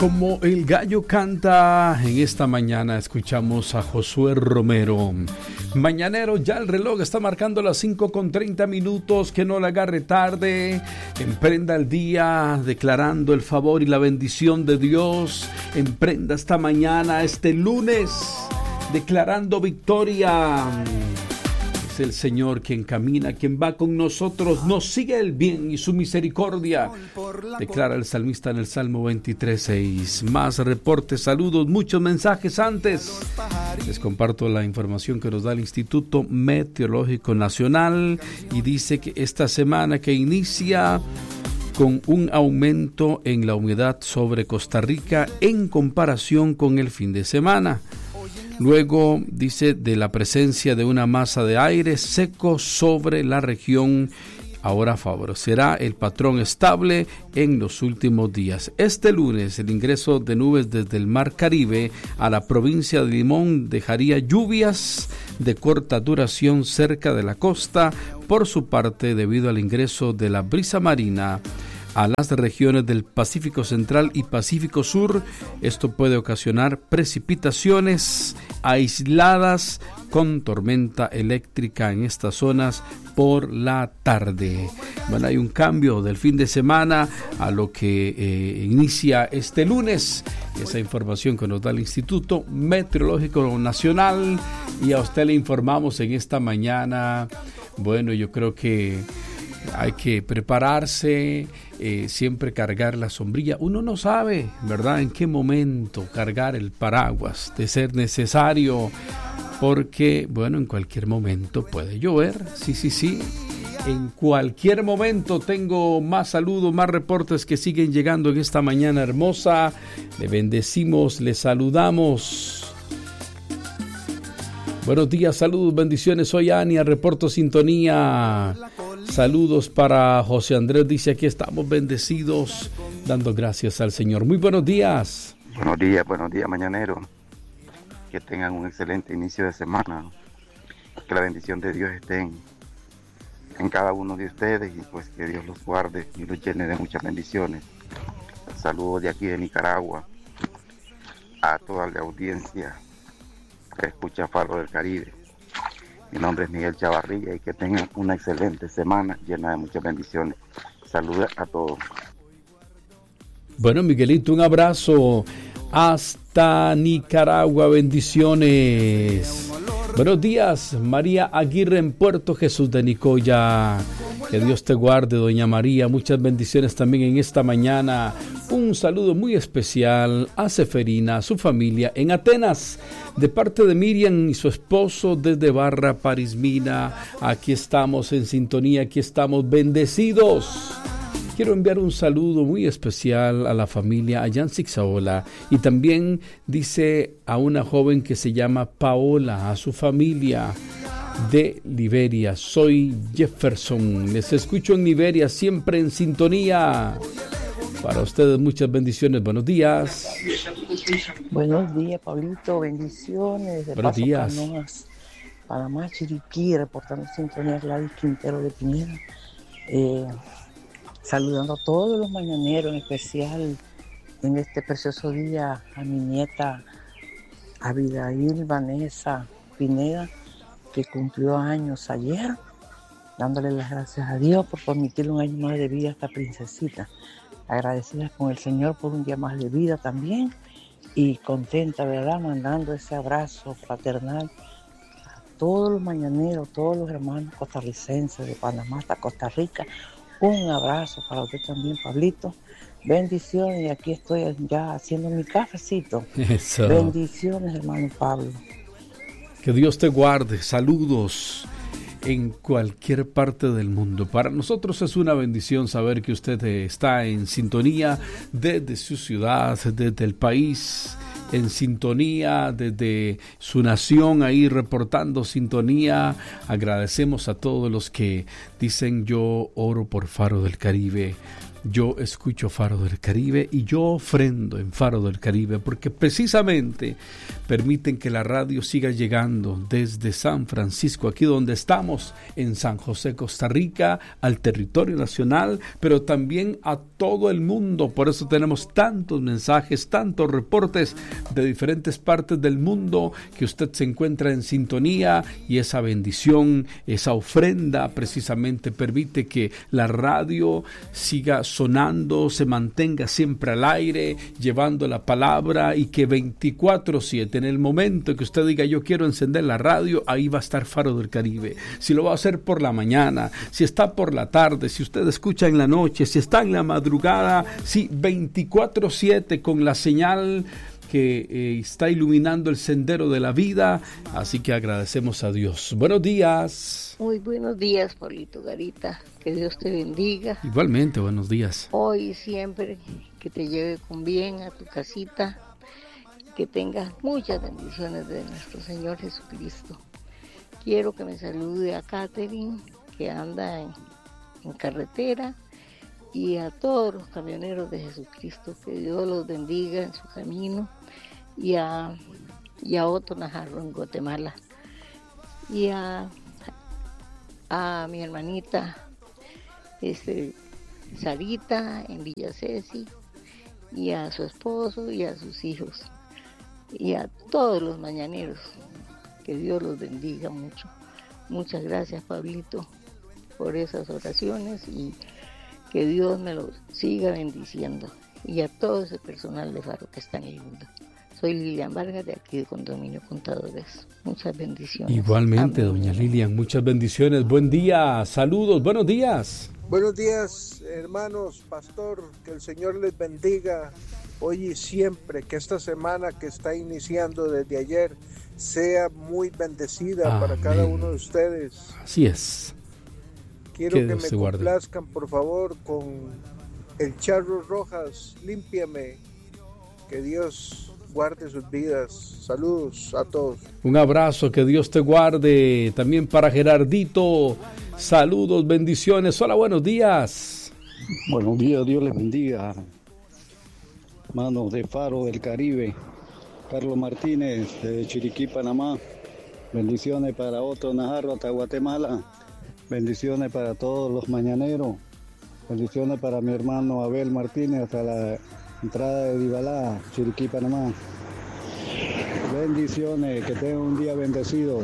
Como el gallo canta, en esta mañana escuchamos a Josué Romero. Mañanero, ya el reloj está marcando las 5:30, que no le agarre tarde. Emprenda el día declarando el favor y la bendición de Dios. Emprenda esta mañana, este lunes, declarando victoria. Es el Señor quien camina, quien va con nosotros, nos sigue el bien y su misericordia, declara el salmista en el Salmo 23:6. Más reportes, saludos, muchos mensajes. Antes les comparto la información que nos da el Instituto Meteorológico Nacional, y dice que esta semana que inicia con un aumento en la humedad sobre Costa Rica en comparación con el fin de semana. Luego dice de la presencia de una masa de aire seco sobre la región, ahora favorecerá el patrón estable en los últimos días. Este lunes el ingreso de nubes desde el Mar Caribe a la provincia de Limón dejaría lluvias de corta duración cerca de la costa. Por su parte, debido al ingreso de la brisa marina a las regiones del Pacífico Central y Pacífico Sur, esto puede ocasionar precipitaciones aisladas con tormenta eléctrica en estas zonas por la tarde. Bueno, hay un cambio del fin de semana a lo que inicia este lunes. Esa información que nos da el Instituto Meteorológico Nacional, y a usted le informamos en esta mañana. Bueno, yo creo que hay que prepararse, siempre cargar la sombrilla. Uno no sabe, ¿verdad?, en qué momento cargar el paraguas, de ser necesario, porque, bueno, en cualquier momento puede llover. Sí. En cualquier momento. Tengo más saludos, más reportes que siguen llegando en esta mañana hermosa. Le bendecimos, le saludamos. Buenos días, saludos, bendiciones. Soy Ania, reporto sintonía. Saludos para José Andrés, dice: aquí estamos bendecidos, dando gracias al Señor. Muy buenos días. Buenos días, mañanero. Que tengan un excelente inicio de semana. Que la bendición de Dios esté en cada uno de ustedes, y pues que Dios los guarde y los llene de muchas bendiciones. Saludos de aquí de Nicaragua a toda la audiencia que escucha Faro del Caribe. Mi nombre es Miguel Chavarría, y que tengan una excelente semana llena de muchas bendiciones. Saludos a todos. Bueno, Miguelito, un abrazo hasta Nicaragua, bendiciones. Buenos días, María Aguirre en Puerto Jesús de Nicoya. Que Dios te guarde, doña María. Muchas bendiciones también en esta mañana. Un saludo muy especial a Seferina, a su familia en Atenas, de parte de Miriam y su esposo desde Barra Parismina. Aquí estamos en sintonía, aquí estamos bendecidos. Quiero enviar un saludo muy especial a la familia allá en Sixaola, y también dice a una joven que se llama Paola, a su familia de Liberia. Soy Jefferson, les escucho en Liberia, siempre en sintonía. Para ustedes muchas bendiciones, buenos días. Buenos días, Pablito, bendiciones. De buenos Paso días. Canoas, Panamá, Chiriquí, reportando sintonía Gladys Quintero de Pineda. Saludando a todos los mañaneros, en especial en este precioso día a mi nieta Abigail Vanessa Pineda, que cumplió años ayer, dándole las gracias a Dios por permitirle un año más de vida a esta princesita. Agradecidas con el Señor por un día más de vida también, y contenta, ¿verdad?, mandando ese abrazo fraternal a todos los mañaneros, todos los hermanos costarricenses de Panamá hasta Costa Rica. Un abrazo para usted también, Pablito. Bendiciones, y aquí estoy ya haciendo mi cafecito. Eso. Bendiciones, hermano Pablo. Que Dios te guarde. Saludos en cualquier parte del mundo. Para nosotros es una bendición saber que usted está en sintonía desde su ciudad, desde el país, en sintonía desde su nación, ahí reportando sintonía. Agradecemos a todos los que dicen: yo oro por Faro del Caribe. yo escucho Faro del Caribe y yo ofrendo en Faro del Caribe porque precisamente permiten que la radio siga llegando desde San Francisco, aquí donde estamos, en San José, Costa Rica, al territorio nacional, pero también a todo el mundo. Por eso tenemos tantos mensajes, tantos reportes de diferentes partes del mundo, que usted se encuentra en sintonía, y esa bendición, esa ofrenda precisamente permite que la radio siga sonando, se mantenga siempre al aire, llevando la palabra, y que 24/7, en el momento que usted diga yo quiero encender la radio, ahí va a estar Faro del Caribe. Si lo va a hacer por la mañana, si está por la tarde, si usted escucha en la noche, si está en la madrugada, sí, 24/7 con la señal que está iluminando el sendero de la vida. Así que agradecemos a Dios. Buenos días. Muy buenos días, Pablito Garita. Que Dios te bendiga. Igualmente, buenos días. Hoy y siempre, que te lleve con bien a tu casita. Que tengas muchas bendiciones de nuestro Señor Jesucristo. Quiero que me salude a Catherine, que anda en carretera, y a todos los camioneros de Jesucristo. Que Dios los bendiga en su camino. Y a Otto Najarro en Guatemala. Y a mi hermanita Sarita en Villa Ceci, y a su esposo y a sus hijos, y a todos los mañaneros. Que Dios los bendiga mucho. Muchas gracias, Pablito, por esas oraciones, y que Dios me los siga bendiciendo, y a todo ese personal de Faro que está en el mundo. Soy Lilian Vargas, de aquí de Condominio Contadores. Muchas bendiciones. Igualmente, amén. Doña Lilian, muchas bendiciones. Buen día, saludos, buenos días. Buenos días, hermanos, pastor, que el Señor les bendiga hoy y siempre, que esta semana que está iniciando desde ayer sea muy bendecida, amén, para cada uno de ustedes. Así es. Quiero que me complazcan, por favor, con el Charro Rojas, Límpiame. Que Dios guarde sus vidas. Saludos a todos. Un abrazo, que Dios te guarde. También para Gerardito, saludos, bendiciones. Hola, buenos días. Buenos días, Dios les bendiga. Hermanos de Faro del Caribe, Carlos Martínez de Chiriquí, Panamá. Bendiciones para Otto Najarro hasta Guatemala. Bendiciones para todos los mañaneros. Bendiciones para mi hermano Abel Martínez hasta la entrada de Dibalá, Chiriquí, Panamá. Bendiciones, que tengan un día bendecido.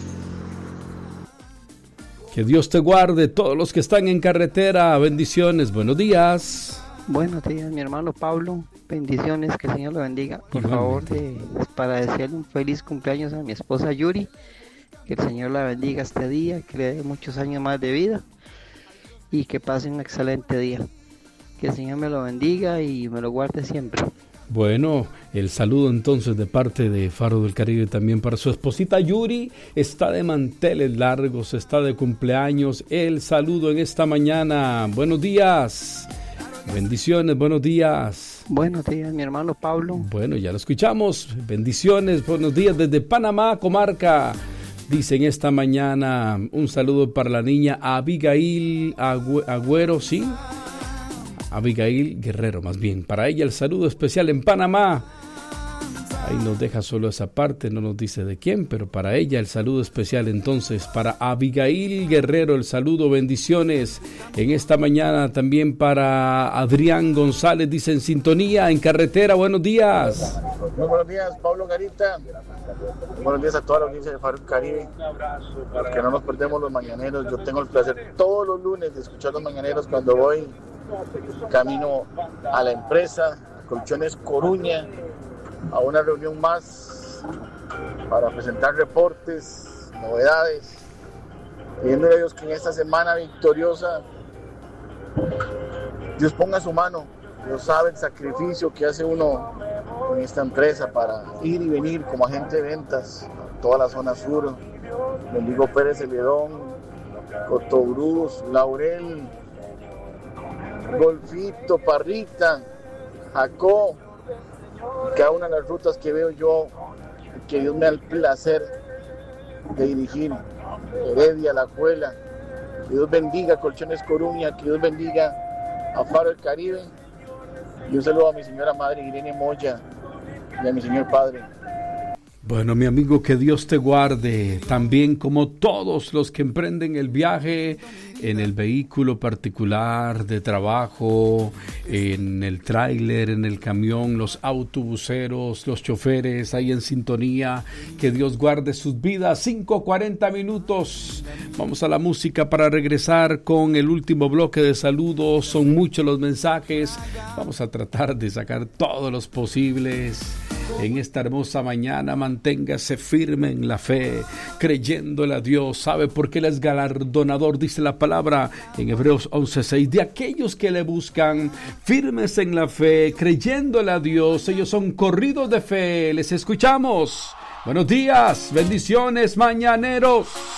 Que Dios te guarde, todos los que están en carretera, bendiciones, buenos días. Buenos días, mi hermano Pablo, bendiciones, que el Señor lo bendiga. Por favor, para desearle un feliz cumpleaños a mi esposa Yuri, que el Señor la bendiga este día, que le dé muchos años más de vida y que pase un excelente día. Que el Señor me lo bendiga y me lo guarde siempre. Bueno, el saludo entonces de parte de Faro del Caribe también para su esposita Yuri. Está de manteles largos, está de cumpleaños. El saludo en esta mañana. Buenos días. Bendiciones, buenos días. Buenos días, mi hermano Pablo. Bueno, ya lo escuchamos. Bendiciones, buenos días desde Panamá, comarca. Dicen esta mañana un saludo para la niña Abigail Agüero, ¿sí? Abigail Guerrero, más bien. Para ella el saludo especial en Panamá. Ahí nos deja solo esa parte, no nos dice de quién, pero para ella el saludo especial entonces. Para Abigail Guerrero el saludo, bendiciones. En esta mañana también para Adrián González, dice en sintonía, en carretera, buenos días. Muy buenos días, Pablo Garita. Buenos días a toda la audiencia de Faro del Caribe. Que no nos perdemos los mañaneros. Yo tengo el placer todos los lunes de escuchar los mañaneros cuando voy camino a la empresa Colchones Coruña, a una reunión más para presentar reportes, novedades, pidiéndole a Dios que en esta semana victoriosa Dios ponga su mano. Dios sabe el sacrificio que hace uno en esta empresa para ir y venir como agente de ventas a toda la zona sur. Bendigo Pérez Celedón, Cotobruz, Laurel, Golfito, Parrita, Jacó, cada una de las rutas que veo yo, que Dios me da el placer de dirigir, Heredia, La Juela. Que Dios bendiga Colchones Coruña, que Dios bendiga a Faro del Caribe. Y un saludo a mi señora madre Irene Moya y a mi señor padre. Bueno, mi amigo, que Dios te guarde, también como todos los que emprenden el viaje en el vehículo particular de trabajo, en el tráiler, en el camión, los autobuseros, los choferes ahí en sintonía, que Dios guarde sus vidas. 5:40 minutos. Vamos a la música para regresar con el último bloque de saludos. Son muchos los mensajes, vamos a tratar de sacar todos los posibles. En esta hermosa mañana, manténgase firme en la fe, creyéndole a Dios. ¿Sabe por qué Él es galardonador? Dice la palabra en Hebreos 11:6, de aquellos que le buscan, firmes en la fe, creyéndole a Dios. Ellos son corridos de fe. Les escuchamos. Buenos días, bendiciones, mañaneros.